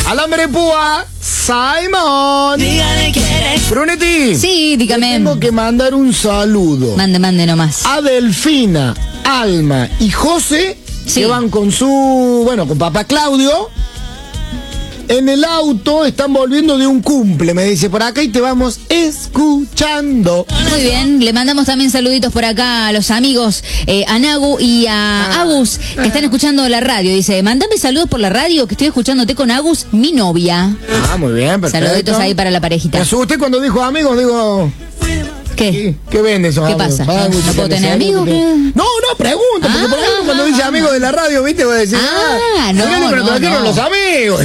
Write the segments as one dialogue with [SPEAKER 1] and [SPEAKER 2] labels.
[SPEAKER 1] Alambre Púa, Simon. Brunetti.
[SPEAKER 2] Sí, dígame.
[SPEAKER 1] Tengo que mandar un saludo.
[SPEAKER 2] Mande nomás.
[SPEAKER 1] A Delfina, Alma y José,
[SPEAKER 2] Sí.
[SPEAKER 1] que van con con papá Claudio. En el auto están volviendo de un cumple, me dice por acá, y te vamos escuchando.
[SPEAKER 2] Muy bien, le mandamos también saluditos por acá a los amigos, a Nagu y a Agus, que están escuchando la radio. Dice, mandame saludos por la radio, que estoy escuchándote con Agus, mi novia.
[SPEAKER 1] Ah, muy bien, perfecto.
[SPEAKER 2] Saluditos ahí para la parejita.
[SPEAKER 1] Me asusté cuando dijo amigos, digo...
[SPEAKER 2] ¿Qué?
[SPEAKER 1] ¿Qué vende esos
[SPEAKER 2] ¿Qué
[SPEAKER 1] amigos?
[SPEAKER 2] pasa?
[SPEAKER 1] Agus,
[SPEAKER 2] ¿No puedo tener amigos?
[SPEAKER 1] No, pregunto, porque por ejemplo cuando dice amigos de la radio, ¿viste? Voy a decir,
[SPEAKER 2] no.
[SPEAKER 1] los amigos.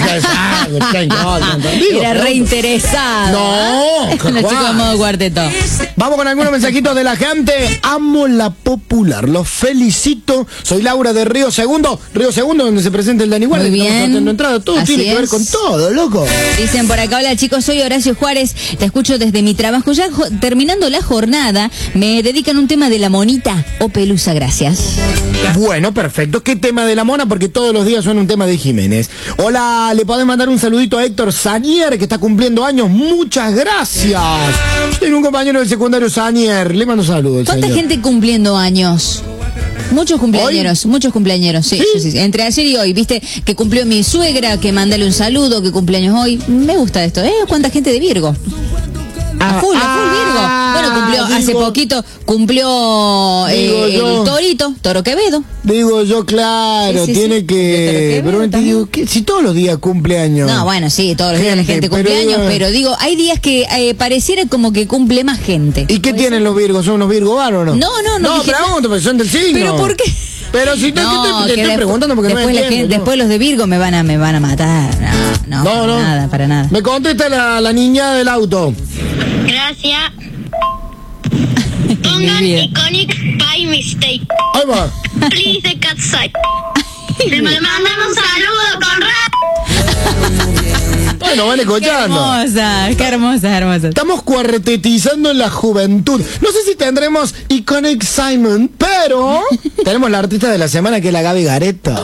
[SPEAKER 2] Era reinteresado.
[SPEAKER 1] No,
[SPEAKER 2] los chicos de modo cuarteto.
[SPEAKER 1] Vamos con algunos mensajitos de la gente. Amo la popular, los felicito. Soy Laura de Río Segundo, donde se presenta el Dani Guardia.
[SPEAKER 2] Muy bien.
[SPEAKER 1] Entrada. Todo
[SPEAKER 2] Así
[SPEAKER 1] tiene que ver
[SPEAKER 2] es.
[SPEAKER 1] con todo, loco.
[SPEAKER 2] Dicen por acá, hola chicos, soy Horacio Juárez, te escucho desde mi trabajo. Ya terminando la jornada, me dedican un tema de la monita o pelusa, gracias.
[SPEAKER 1] Bueno, perfecto. ¿Qué tema de la mona? Porque todos los días suena un tema de Jiménez. Hola, le podés mandar un saludito a Héctor Sanier, que está cumpliendo años. Muchas gracias. Tengo un compañero del secundario, Sanier. Le mando saludos.
[SPEAKER 2] ¿Cuánta gente cumpliendo años? Muchos cumpleañeros, sí, sí. Entre ayer y hoy, viste, que cumplió mi suegra, que mandale un saludo, que cumpleaños hoy. Me gusta esto, ¿Cuánta gente de Virgo? A full Virgo. Bueno, hace poquito, el Torito, Toro Quevedo.
[SPEAKER 1] Digo yo, claro,
[SPEAKER 2] Sí,
[SPEAKER 1] tiene que... Pero te digo, si todos los días cumpleaños.
[SPEAKER 2] No, bueno, sí, todos los días la gente cumple años, pero digo, hay días que pareciera como que cumple más gente.
[SPEAKER 1] ¿Y qué tienen los Virgos? ¿Son unos Virgo varos o no?
[SPEAKER 2] No,
[SPEAKER 1] pregunto, porque son del signo.
[SPEAKER 2] ¿Pero por qué?
[SPEAKER 1] Pero si te estoy preguntando porque
[SPEAKER 2] después
[SPEAKER 1] no entiendo.
[SPEAKER 2] Después los de Virgo me van a matar. No, para nada.
[SPEAKER 1] Me contesta la niña del auto.
[SPEAKER 3] Gracias. Pongan Iconic by Mistake.
[SPEAKER 1] Ahí va.
[SPEAKER 3] Please the cat side. Le mandan un saludo con rap.
[SPEAKER 1] Bueno, van escuchando.
[SPEAKER 2] Qué hermosa.
[SPEAKER 1] Estamos cuartetizando en la juventud. No sé si tendremos Iconic Simon, pero tenemos la artista de la semana, que es la Gaby Gareto.